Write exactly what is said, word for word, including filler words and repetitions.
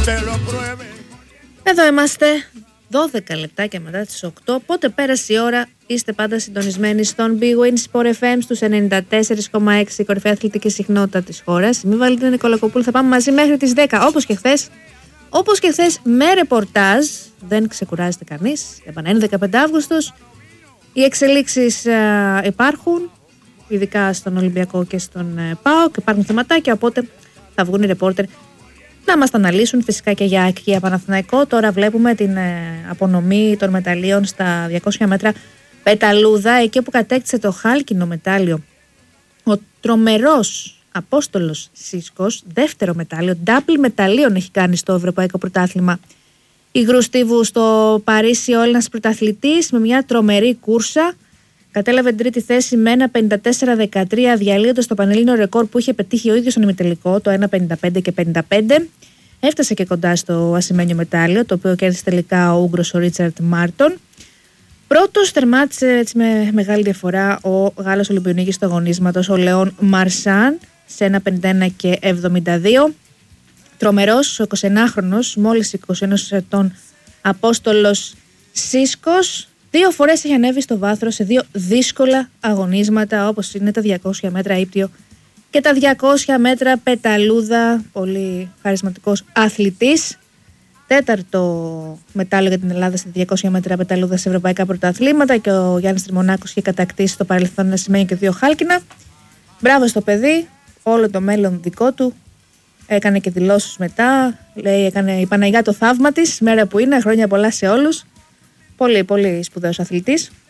Εδώ είμαστε, δώδεκα λεπτάκια μετά τις οκτώ. Πότε πέρασε η ώρα, είστε πάντα συντονισμένοι στον Big Win Sport εφ εμ στους ενενήντα τέσσερα κόμμα έξι, η κορυφαία αθλητική συχνότητα της χώρας. Είμαι Βαλεντίνα Νικολακοπούλου, θα πάμε μαζί μέχρι τις δέκα, όπως και χθες. Όπως και χθες με ρεπορτάζ, δεν ξεκουράζεται κανείς. Επανένει δεκαπέντε Αυγούστου. Οι εξελίξεις α, υπάρχουν, ειδικά στον Ολυμπιακό και στον ε, ΠΑΟΚ. Υπάρχουν θεματάκια, οπότε θα βγουν οι ρεπόρτερ να μας τα αναλύσουν, φυσικά και για ΑΕΚ και για Παναθηναϊκό. Τώρα βλέπουμε την ε, απονομή των μεταλλίων στα διακόσια μέτρα πεταλούδα, εκεί όπου κατέκτησε το χάλκινο μετάλλιο ο τρομερός Απόστολος Σίσκος, δεύτερο μετάλλιο, double μεταλλίων έχει κάνει στο Ευρωπαϊκό Πρωτάθλημα Υγρού Στίβου στο Παρίσι ο Έλληνας πρωταθλητής με μια τρομερή κούρσα. Κατέλαβε την τρίτη θέση με ένα πενήντα τέσσερα δεκατρία, διαλύοντας το πανελλήνιο ρεκόρ που είχε πετύχει ο ίδιος στον ημιτελικό, το ένα πενήντα πέντε και πενήντα πέντε. Έφτασε και κοντά στο ασημένιο μετάλλιο, το οποίο κέρδισε τελικά ο Ούγγρος ο Ρίτσαρντ Μάρτον. Πρώτος τερμάτισε έτσι με μεγάλη διαφορά ο Γάλλος Ολυμπιονίκης του αγωνίσματος, ο Λεόν Μαρσάν, σε ένα πενήντα ένα και εβδομήντα δύο. Τρομερός, ο εικοσιενάχρονος, μόλις είκοσι ένα ετών Απόστολος Σίσκος. Δύο φορές έχει ανέβει στο βάθρο σε δύο δύσκολα αγωνίσματα, όπως είναι τα διακόσια μέτρα ύπτιο και τα διακόσια μέτρα πεταλούδα. Πολύ χαρισματικός αθλητής. Τέταρτο μετάλλιο για την Ελλάδα στα διακόσια μέτρα πεταλούδα σε ευρωπαϊκά πρωταθλήματα, και ο Γιάννης Τριμονάκος είχε κατακτήσει στο παρελθόν ένα σημαίνει και δύο χάλκινα. Μπράβο στο παιδί, όλο το μέλλον δικό του. Έκανε και δηλώσεις μετά. Λέει, έκανε η Παναγιά το θαύμα της, μέρα που είναι, χρόνια πολλά σε όλους. Πολύ, πολύ σπουδαίος αθλητής.